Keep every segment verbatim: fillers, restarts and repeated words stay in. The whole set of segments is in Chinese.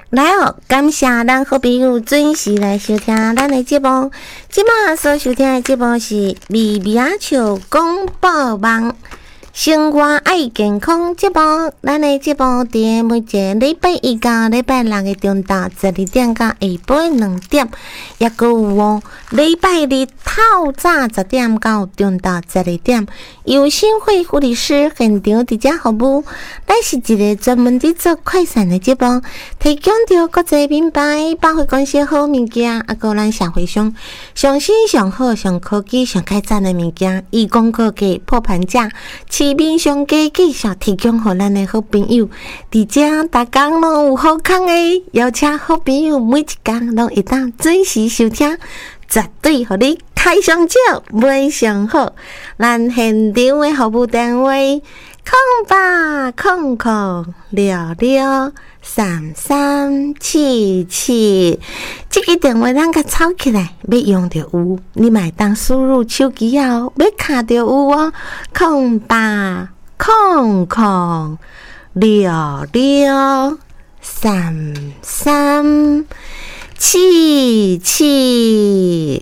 来哦，感谢咱好朋友准时来收听咱的节目。即马所收听的节目是《米米亚球广播网》。生活爱健康节目，咱的节目伫每一个礼拜一到礼拜六的中昼十二点到下晡两点，也阁有哦礼拜日透早十点到中昼十二点，由新会护理师现场伫遮服务。咱是一个专门伫做快闪的节目，提供着国际品牌百货公司好物件，啊，个咱社会上上新上好上科技上开赞的物件，以广告价破盘价。市面上价继续提供予咱的好朋友，伫遮逐工拢有好康的，邀请好朋友每一工拢会当准时收听，绝对互你开上少，买上好。咱现场的服务单位：空八空空六六三三七七。这个电话咱甲抄起来，要用着有，你嘛会当输入手机啊，要卡着有哦。空八空空六六三三七七。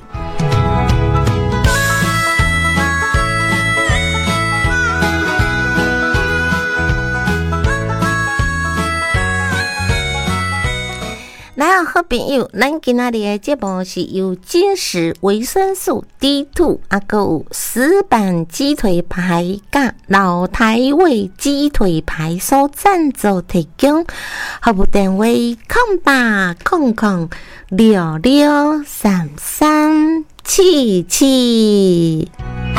来啊，好朋友，咱今仔日的节目是由金石维生素 D 二， 啊，还有石板鸡腿排甲老台味鸡腿排所赞助提供。服务电话：空八空空六六三三七七。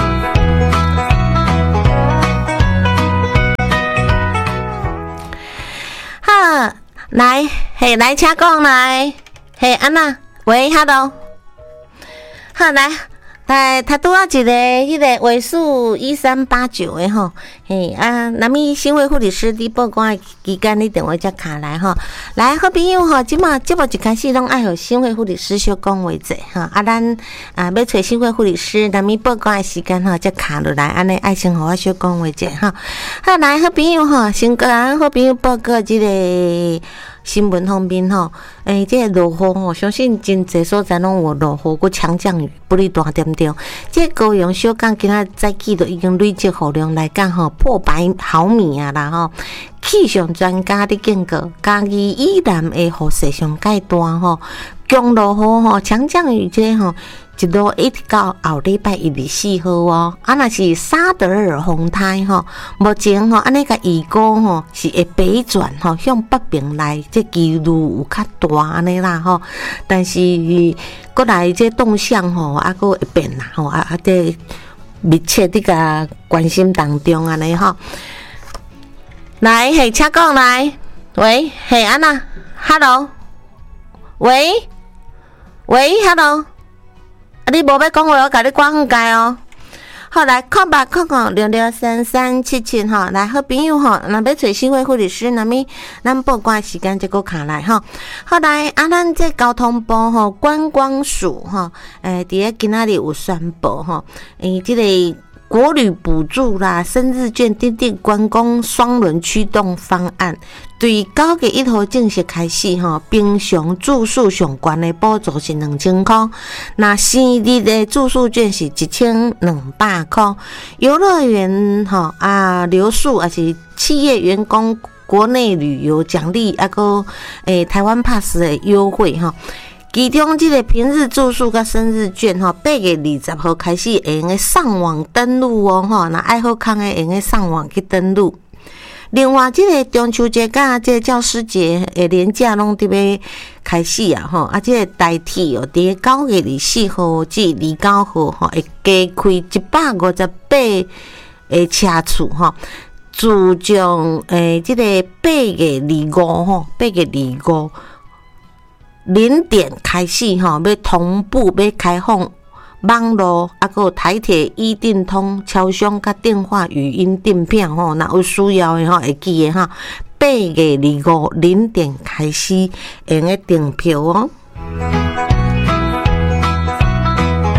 好。来，嘿，来，请讲来，嘿，安娜，喂 ，hello， 好，来，来，他拄啊一个迄个尾数一三八九的吼，嘿，啊，那么新会护理师伫报关的期间，你电话才卡来吼，来，好朋友吼，即马节目一开始拢爱互新会护理师小讲话者吼，啊，咱啊要找新会护理师，那么报关的时间吼，才卡落来，安尼爱先互我小讲话者吼，好，来，好朋友吼，先跟咱好朋友报告即个。新闻方面吼，诶、欸，这个落雨吼，相信真侪所在拢有落雨，佮强降雨，不哩大点点。这个高雄小港今仔早起都已经累积雨量来讲吼，破百毫米啊啦吼。气象专家的警告，嘉义以南的雨势上介大吼，强落雨吼，强降雨这吼。一路一直到后礼拜一二四号哦，啊，若是沙德尔风台吼，目前吼安尼个预估吼是会北转吼向北边来，这几率有较大安尼啦吼，但是过来这动向吼啊，佫会变啦吼啊啊，这密切伫个关心当中安尼吼。来，嘿，请讲来，喂，嘿，安娜 ，hello， 喂，喂 ，hello。啊、你无要讲话，我甲你关放界哦。好，来空吧，空空六六三三七七吼，来好朋友吼，若要找新会护理师，那么咱报关时间就搁卡来吼。好来，啊，咱这交通部吼观光署吼，诶，伫咧今仔日有宣布吼，诶，即、这个。国旅补助啦、生日券等等观光双轮驱动方案，对九月一号正式开始吼。平常住宿上悬的补助是两千块，那生日的住宿券是一千两百块。游乐园吼啊，留宿也是企业员工国内旅游奖励，啊个诶台湾 Pass 的优惠吼。其中这个平日住宿甲生日券吼，八月二十号开始会用个上网登录哦吼，那爱好康的用个上网去登录。另外，这个中秋节甲这个教师节的连假拢伫要开始啊吼，啊这个代替哦，伫九月二四号至二九号吼，会加开一百五十八个车次吼。自从诶这个八月二五吼，八月二五。零点开始吼，要同步要开放网络，啊个台铁一定通、超商甲电话语音订票吼，若有需要的吼会记的吼，八月二五零点开始用个订票哦。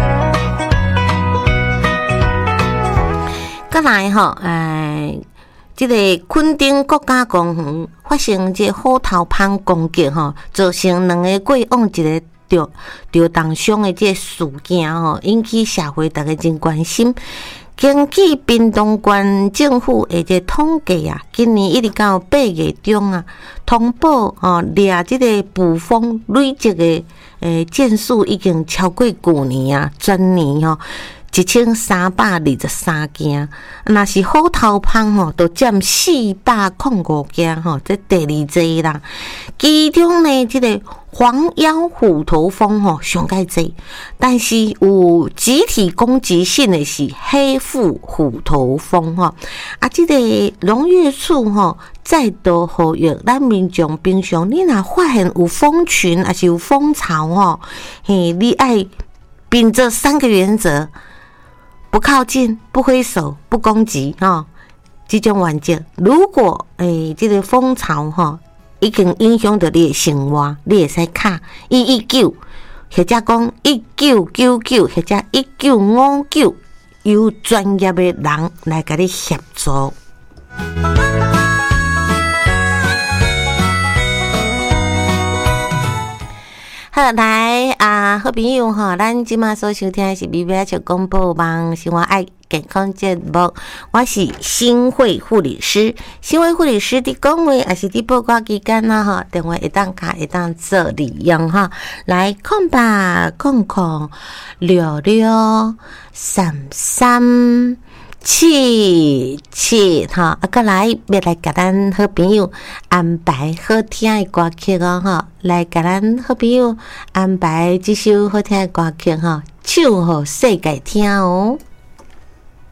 再来吼，诶。 这个垦丁国家公园发生这虎头蜂攻击吼，造成两个过往一个着着重伤的这事件吼，引起社会大家真关心。根据屏东县政府的这统计啊，今年一直到八月中啊，通报哦，掠这个捕蜂累积的诶件数已经超过去年啊，全年吼、哦。一千三百二十三件，若是虎头蜂吼，都占四百零五件吼，这第二济啦。其中呢，这个黄腰虎头蜂吼上介济，但是有集体攻击性的是黑腹虎头蜂吼。啊，这个农业处吼再度呼吁咱民众平常你若发现有蜂群还是有蜂巢吼，嘿，你爱秉着三个原则。不靠近，不挥手，不攻击，哈、哦，这种原则。如果诶，这个蜂巢哈、哦，已经影响到你的生活，你会使卡一一九，或者讲一九九九，或者一九五九，由专业的人来给你协助。好，来啊，好朋友哈，咱即马所收听的是美美小广播网生活爱健康节目，我是新慧护理师，新慧护理师的讲话也是伫报告期间啦哈，电话一档卡一档做利用哈，来空吧，空空六六三三。七七哈，啊，过来要来甲咱好朋友安排好听的歌曲哦，哈，来甲咱好朋友安排这首好听的歌曲哈，唱互世界听哦。